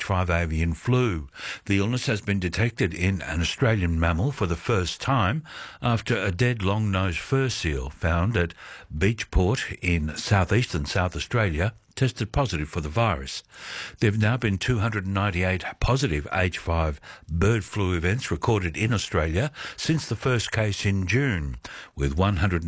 H5 avian flu. The illness has been detected in an Australian mammal for the first time after a dead long-nosed fur seal found at Beachport in southeastern South Australia tested positive for the virus. There have now been 298 positive H5 bird flu events recorded in Australia since the first case in June, with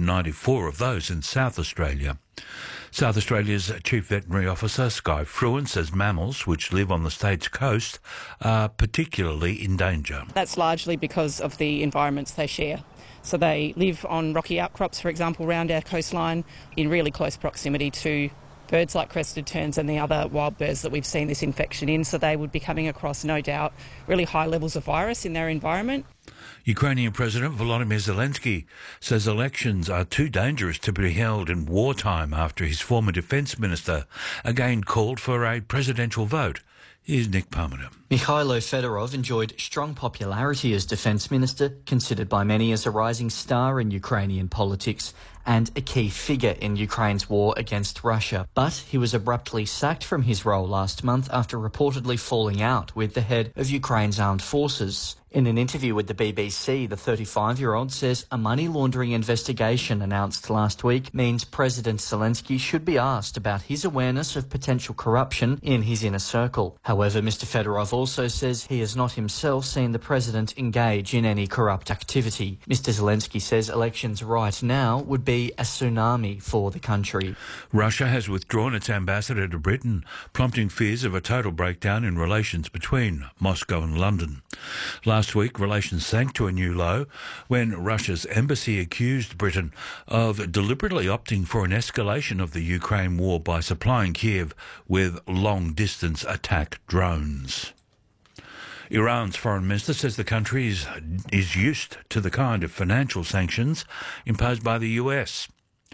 194 of those in South Australia. South Australia's Chief Veterinary Officer, Skye Fruin, says mammals which live on the state's coast are particularly in danger. That's largely because of the environments they share. So they live on rocky outcrops, for example, around our coastline, in really close proximity to birds like crested terns and the other wild birds that we've seen this infection in, so they would be coming across, no doubt, really high levels of virus in their environment. Ukrainian President Volodymyr Zelensky says elections are too dangerous to be held in wartime after his former defence minister again called for a presidential vote. Here's Nick Palmer. Mikhailo Fedorov enjoyed strong popularity as defence minister, considered by many as a rising star in Ukrainian politics and a key figure in Ukraine's war against Russia. But he was abruptly sacked from his role last month after reportedly falling out with the head of Ukraine's armed forces. In an interview with the BBC, the 35-year-old says a money laundering investigation announced last week means President Zelensky should be asked about his awareness of potential corruption in his inner circle. However, Mr. Fedorov also says he has not himself seen the president engage in any corrupt activity. Mr. Zelensky says elections right now would be a tsunami for the country. Russia has withdrawn its ambassador to Britain, prompting fears of a total breakdown in relations between Moscow and London. Last week, relations sank to a new low when Russia's embassy accused Britain of deliberately opting for an escalation of the Ukraine war by supplying Kiev with long-distance attack drones. Iran's foreign minister says the country is used to the kind of financial sanctions imposed by the US.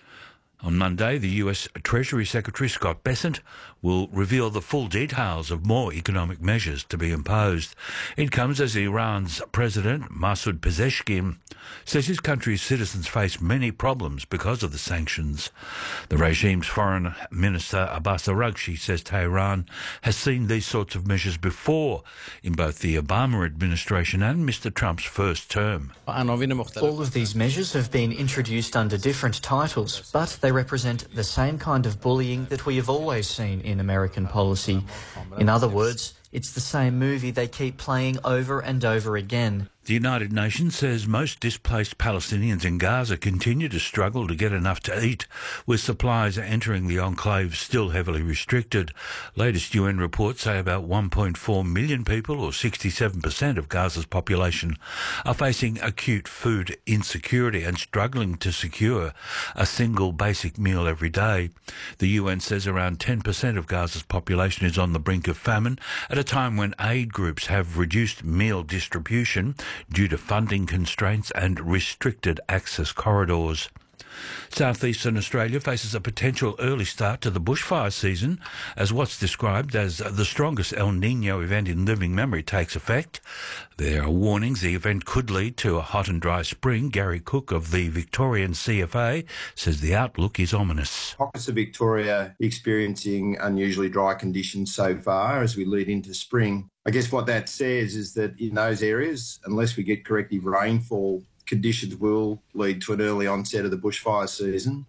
On Monday, the US Treasury Secretary Scott Bessent will reveal the full details of more economic measures to be imposed. It comes as Iran's President Masoud Pezeshkian says his country's citizens face many problems because of the sanctions. The regime's foreign minister Abbas Araghchi says Tehran has seen these sorts of measures before in both the Obama administration and Mr. Trump's first term. All of these measures have been introduced under different titles, but they represent the same kind of bullying that we have always seen in American policy. In other words, it's the same movie they keep playing over and over again. The United Nations says most displaced Palestinians in Gaza continue to struggle to get enough to eat, with supplies entering the enclave still heavily restricted. Latest UN reports say about 1.4 million people, or 67% of Gaza's population, are facing acute food insecurity and struggling to secure a single basic meal every day. The UN says around 10% of Gaza's population is on the brink of famine at a time when aid groups have reduced meal distribution due to funding constraints and restricted access corridors. Southeastern Australia faces a potential early start to the bushfire season as what's described as the strongest El Niño event in living memory takes effect. There are warnings the event could lead to a hot and dry spring. Gary Cook of the Victorian CFA says the outlook is ominous. Pockets of Victoria experiencing unusually dry conditions so far as we lead into spring. I guess what that says is that in those areas, unless we get corrective rainfall, conditions will lead to an early onset of the bushfire season.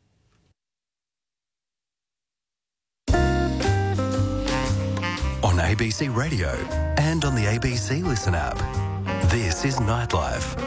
On ABC Radio and on the ABC Listen app, this is Nightlife.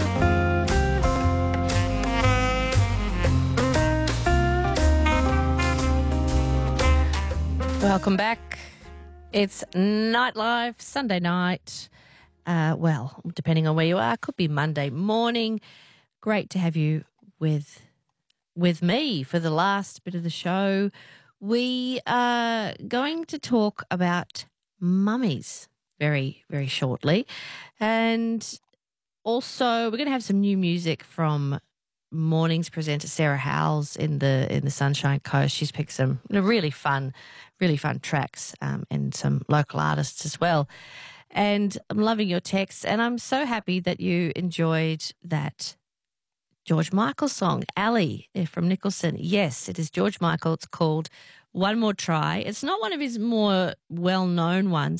Welcome back. It's Nightlife, Sunday night. Well, depending on where you are, could be Monday morning. Great to have you with me for the last bit of the show. We are going to talk about mummies very, very shortly. And also we're going to have some new music from morning's presenter Sarah Howells in the Sunshine Coast. She's picked some really fun tracks and some local artists as well. And I'm loving your texts, and I'm so happy that you enjoyed that George Michael song, Ali, from Nicholson. Yes, it is George Michael. It's called One More Try. It's not one of his more well-known ones,